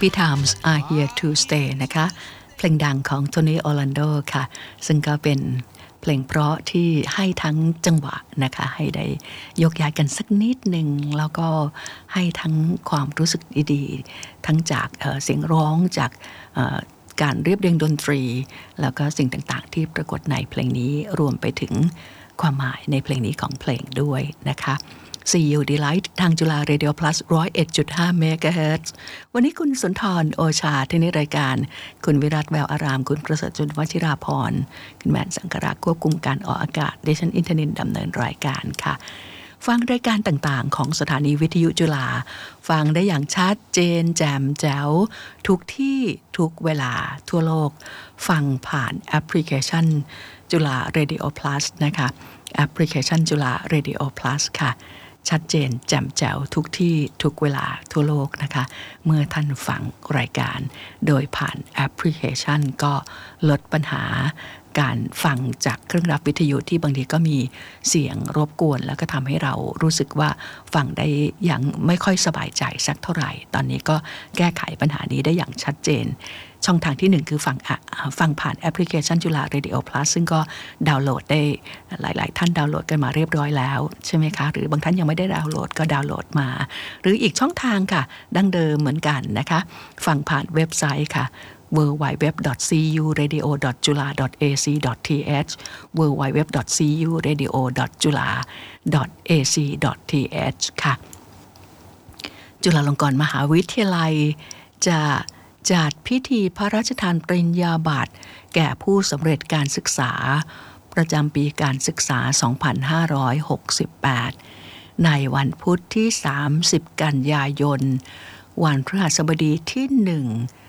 Happy Times Are Here to Stay นะคะเพลงดังของโทนี่ออร์แลนโดค่ะซึ่งก็เป็นเพลงเพราะที่ให้ทั้งจังหวะนะคะให้ได้ยกย้ายกันสักนิดหนึ่งแล้วก็ให้ทั้งความรู้สึกดีๆทั้งจากเสียงร้องจากการเรียบเรียงดนตรีแล้วก็สิ่งต่างๆที่ปรากฏในเพลงนี้รวมไปถึงความหมายในเพลงนี้ของเพลงด้วยนะคะ See You Delight ทางจุฬา Radio Plus 101.5 MHz วันนี้คุณสุนทรโอชาที่ในรายการคุณวิรัตแววอารามคุณประเสริฐจุลวชิราพรคุณแมนสังกราควบคุมการออกอากาศดิฉันอินทนินดำเนินรายการค่ะฟังรายการต่างๆของสถานีวิทยุจุฬาฟังได้อย่างชัดเจนแจ่มแจ๋วทุกที่ทุกเวลาทั่วโลกฟังผ่านแอปพลิเคชันจุฬา Radio Plus นะคะแอปพลิเคชันจุฬา Radio Plus ค่ะชัดเจนแจ่มแจ๋วทุกที่ทุกเวลาทั่วโลกนะคะเมื่อท่านฟังรายการโดยผ่านแอปพลิเคชันก็ลดปัญหาการฟังจากเครื่องรับวิทยุที่บางทีก็มีเสียงรบกวนแล้วก็ทำให้เรารู้สึกว่าฟังได้อย่างไม่ค่อยสบายใจสักเท่าไหร่ตอนนี้ก็แก้ไขปัญหานี้ได้อย่างชัดเจนช่องทางที่1คือฟังผ่านแอปพลิเคชันจุฬา Radio Plus ซึ่งก็ดาวน์โหลดได้หลายๆท่านดาวน์โหลดกันมาเรียบร้อยแล้วใช่ไหมคะหรือบางท่านยังไม่ได้ดาวน์โหลดก็ดาวน์โหลดมาหรืออีกช่องทางค่ะดั้งเดิมเหมือนกันนะคะฟังผ่านเว็บไซต์ค่ะwww.curadio.jula.ac.th www.curadio.jula.ac.th ค่ะจุฬาลงกรณ์มหาวิทยาลัยจะจัดพิธีพระราชทานปริญญาบัตรแก่ผู้สำเร็จการศึกษาประจำปีการศึกษา 2568 ในวันพุธที่ 30 กันยายนวันพฤหัสบดีที่ 1